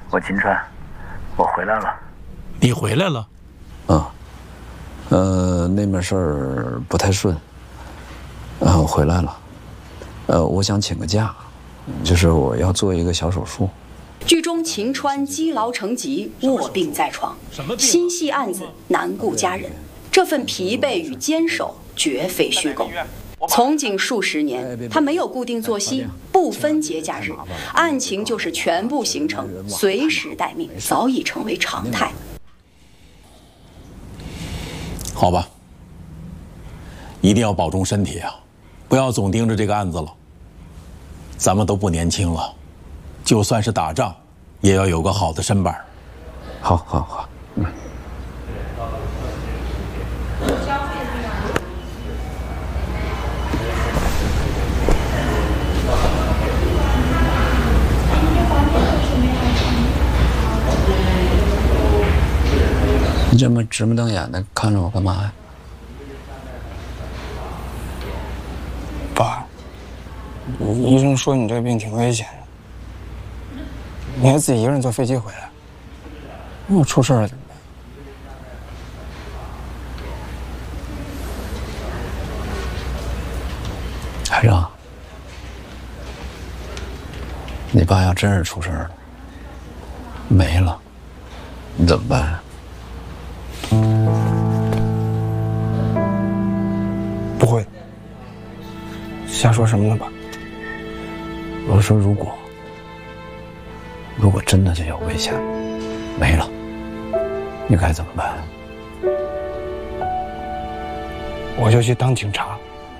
我秦川，我回来了。 你回来了？ 啊，那面事儿不太顺。我回来了。我想请个假，就是我要做一个小手术。 剧中秦川积劳成疾，卧病在床，心系案子，难顾家人，这份疲惫与坚守绝非虚构。从警数十年，他没有固定作息，不分节假日，案情就是全部行程，随时待命，早已成为常态。 好吧，一定要保重身体啊，不要总盯着这个案子了。咱们都不年轻了，就算是打仗，也要有个好的身板。 好，你这么直目瞪眼的看着我干嘛呀？ 爸，医生说你这病挺危险的，你还自己一个人坐飞机回来，如果出事了怎么办？ 海生，你爸要真是出事了，没了，你怎么办？ 不会，瞎说什么呢，爸？ 我说如果真的就有危险，没了，你该怎么办？ 我就去当警察，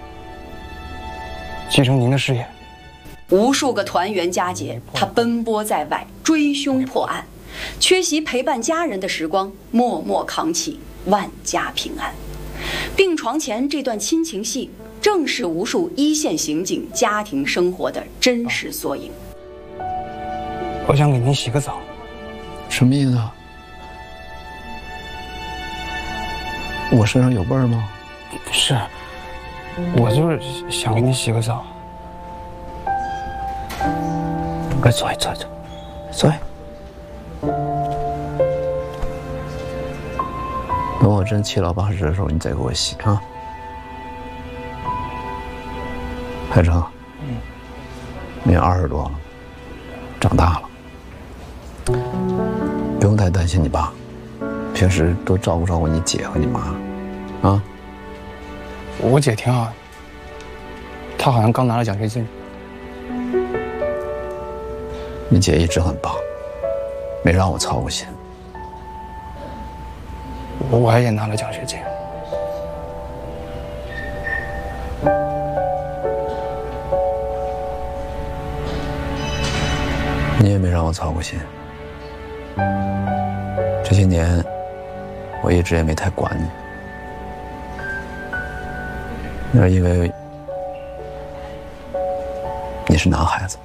继承您的事业。 无数个团圆佳节，他奔波在外，追凶破案，缺席陪伴家人的时光，默默扛起万家平安。病床前这段亲情戏，正是无数一线刑警家庭生活的真实缩影。 我想给您洗个澡。 什么意思啊？我身上有味儿吗？ 是，我就是想给你洗个澡。 快坐。等我真七老八十的时候，你再给我洗啊。海成，你20多了，长大了，不用太担心你爸，平时多照顾你姐和你妈，啊。 我姐挺好的，她好像刚拿了奖学金。 你姐一直很棒，没让我操过心。 我也拿了奖学金。 你也没让我操过心。这些年，我一直也没太管你，那是因为你是男孩子，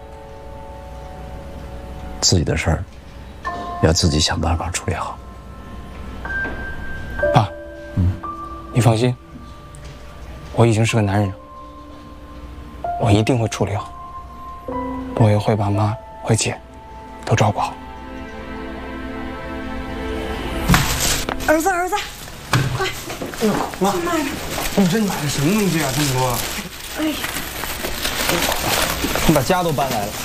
自己的事儿要自己想办法处理好。 爸，你放心，我已经是个男人了，我一定会处理好，我也会把妈和姐都照顾好。 儿子，快！ 哎呦，妈， 慢点。 你这买的什么东西啊？这么多！ 哎呀， 你把家都搬来了。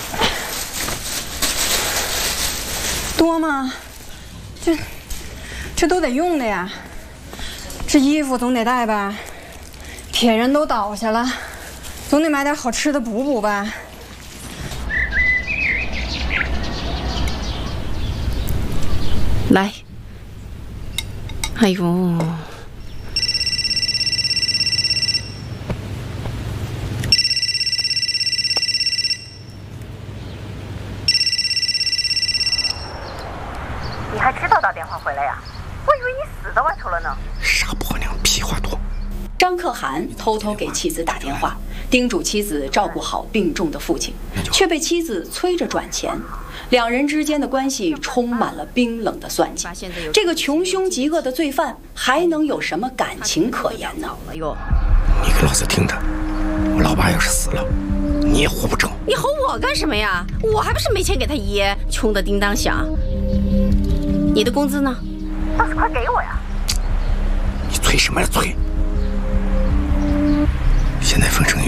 多吗？这都得用的呀。这衣服总得带吧，铁人都倒下了，总得买点好吃的补补吧。 来，哎呦， 你还知道打电话回来呀？我以为你死到外头了呢。 傻婆娘，屁话多。 张可汗偷偷给妻子打电话，叮嘱妻子照顾好病重的父亲，却被妻子催着转钱。两人之间的关系充满了冰冷的算计。这个穷凶极恶的罪犯还能有什么感情可言呢？ 你给老子听着，我老爸要是死了，你也活不成。 你吼我干什么呀？我还不是没钱给他爷，穷得叮当响。你的工资呢？ 倒是快给我呀！ 你催什么呀催？现在封城